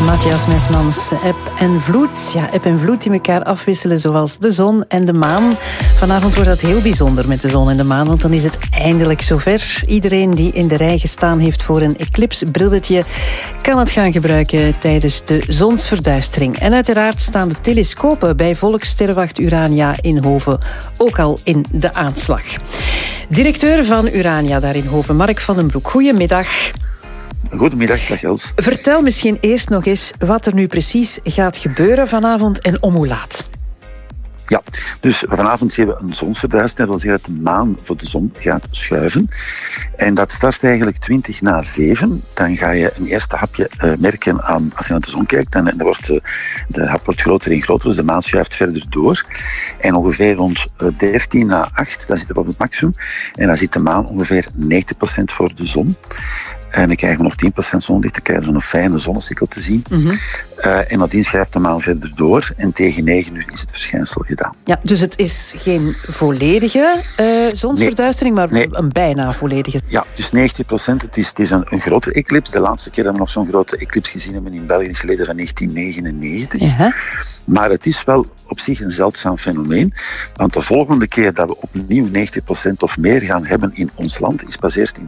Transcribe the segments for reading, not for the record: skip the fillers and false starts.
Matthias Mesmans, eb en vloed. Ja, eb en vloed die elkaar afwisselen zoals de zon en de maan. Vanavond wordt dat heel bijzonder met de zon en de maan, want dan is het eindelijk zover. Iedereen die in de rij gestaan heeft voor een eclipsbrilletje kan het gaan gebruiken tijdens de zonsverduistering. En uiteraard staan de telescopen bij Volkssterrenwacht Urania in Hoven ook al in de aanslag. Directeur van Urania daar in Hoven, Mark van den Broek. Goedemiddag. Goedemiddag, dag Els. Vertel misschien eerst nog eens wat er nu precies gaat gebeuren vanavond en om hoe laat. Ja, dus vanavond zien we een zonsverduistering. Dat wil zeggen dat de maan voor de zon gaat schuiven. En dat start eigenlijk 7:20. Dan ga je een eerste hapje merken aan, als je naar de zon kijkt. Dan wordt de hap wordt groter en groter, dus de maan schuift verder door. En ongeveer rond 7:50, dan zitten we op het maximum. En dan zit de maan ongeveer 90% voor de zon. En dan krijgen we nog 10% zonlicht, dan krijgen we zo'n fijne zonnecykel te zien. Mm-hmm. En nadien schuift de maan verder door en tegen 9:00 is het verschijnsel gedaan. Ja, dus het is geen volledige zonsverduistering, maar een bijna volledige. Ja, dus 90%. Het is een grote eclips. De laatste keer dat we nog zo'n grote eclips gezien hebben in België is geleden van 1999. Uh-huh. Maar het is wel op zich een zeldzaam fenomeen. Want de volgende keer dat we opnieuw 90% of meer gaan hebben in ons land is pas eerst in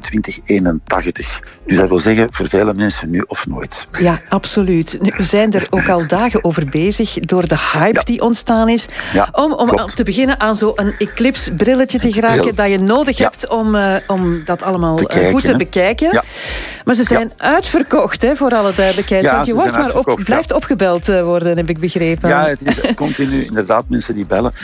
2081. Dus dat wil zeggen, voor vele mensen nu of nooit. Ja, absoluut. Nu, we zijn er ook al dagen over bezig door de hype die ontstaan is. Ja, om te beginnen aan zo'n eclipsbrilletje te geraken dat je nodig hebt om dat allemaal goed te bekijken. Ja. Maar ze zijn uitverkocht, hè, voor alle duidelijkheid. Want je wordt maar blijft opgebeld worden, heb ik begrepen. Ja, het is continu inderdaad mensen die bellen.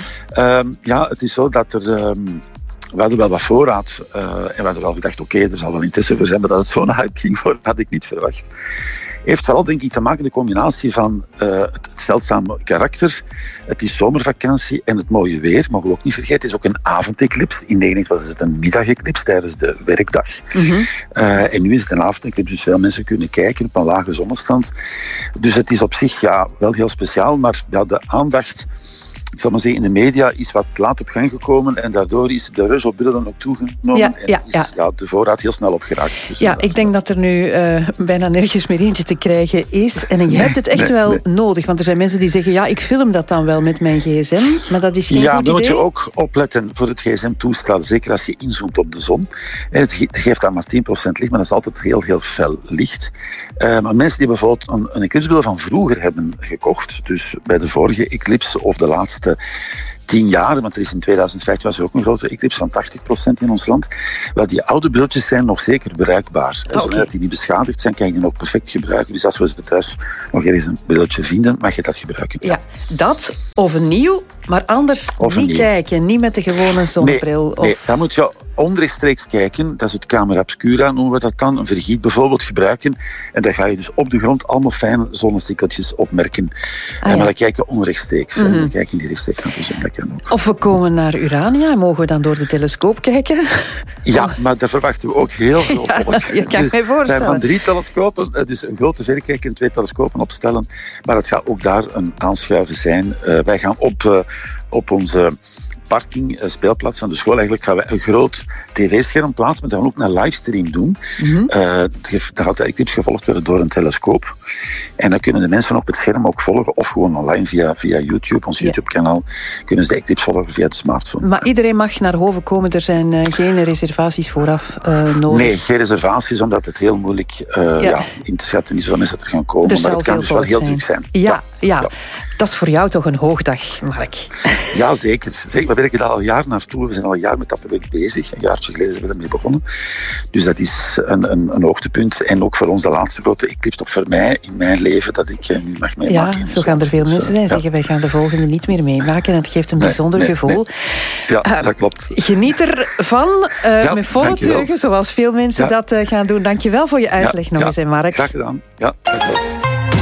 Het is zo dat er... We hadden wel wat voorraad en we hadden wel gedacht, oké, er zal wel interesse voor zijn, maar dat het zo'n hype ging worden, had ik niet verwacht. Heeft vooral, denk ik, te maken met de combinatie van het zeldzame karakter. Het is zomervakantie en het mooie weer. Mogen we ook niet vergeten, het is ook een avondeclips. In 1999 was het een middageclips tijdens de werkdag. Mm-hmm. En nu is het een avondeclips, dus veel mensen kunnen kijken op een lage zonnestand. Dus het is op zich wel heel speciaal, maar de aandacht... Ik zal maar zeggen, in de media is wat laat op gang gekomen en daardoor is de rush op brillen ook toegenomen en is de voorraad heel snel opgeraakt. Dus ik denk dat er nu bijna nergens meer eentje te krijgen is. En je hebt het echt wel nodig, want er zijn mensen die zeggen, ik film dat dan wel met mijn gsm, maar dat is geen goed idee. Ja, dan moet je ook opletten voor het gsm-toestel, zeker als je inzoomt op de zon. Het geeft dan maar 10% licht, maar dat is altijd heel, heel fel licht. Maar mensen die bijvoorbeeld een eclipsbril van vroeger hebben gekocht, dus bij de vorige eclipse of de laatste 10 jaar, want er is in 2015 was er ook een grote eclipse van 80% in ons land. Wel, die oude brilletjes zijn nog zeker bruikbaar. Zodat die niet beschadigd zijn, kan je die ook perfect gebruiken. Dus als we thuis nog ergens een brilletje vinden, mag je dat gebruiken. Ja, dat of een nieuw, maar anders niet kijken. Niet met de gewone zonnebril. Nee, dan moet je onrechtstreeks kijken. Dat is het camera obscura, noemen we dat dan. Een vergiet bijvoorbeeld gebruiken. En dan ga je dus op de grond allemaal fijne zonnecykeltjes opmerken. Maar dan kijk je onrechtstreeks. Mm-hmm. Dan kijk je niet rechtstreeks naar de zon. Dat kan ook. Of we komen naar Urania. Mogen we dan door de telescoop kijken? Ja, maar daar verwachten we ook heel veel volk. Je kan je voorstellen. We hebben 3 telescopen, dus een grote verrekijker en 2 telescopen opstellen. Maar het gaat ook daar een aanschuiven zijn. Wij gaan op onze parking, speelplaats van de school, eigenlijk gaan we een groot tv-scherm plaatsen, maar dan gaan we ook een livestream doen. Mm-hmm. Dan gaat de eclipse gevolgd worden door een telescoop. En dan kunnen de mensen op het scherm ook volgen, of gewoon online via YouTube, ons YouTube-kanaal, kunnen ze de eclipse volgen via de smartphone. Maar iedereen mag naar Hoven komen, er zijn geen reservaties vooraf nodig? Nee, geen reservaties, omdat het heel moeilijk in te schatten is wanneer ze er gaan komen. Maar het kan dus wel heel druk zijn. Ja. Dat is voor jou toch een hoogdag, Mark? Ja, zeker. We werken daar al jaren naartoe. We zijn al een jaar met dat project bezig. Een jaartje geleden zijn we ermee begonnen. Dus dat is een hoogtepunt. En ook voor ons de laatste grote eclipse, toch voor mij in mijn leven, dat ik nu mag meemaken. Ja, zo gaan er veel mensen zijn zeggen, wij gaan de volgende niet meer meemaken. En het geeft een bijzonder gevoel. Nee. Ja, dat klopt. Geniet ervan, met volle teugen, zoals veel mensen dat gaan doen. Dank je wel voor je uitleg nog eens, Mark. Graag gedaan. Ja, dat was.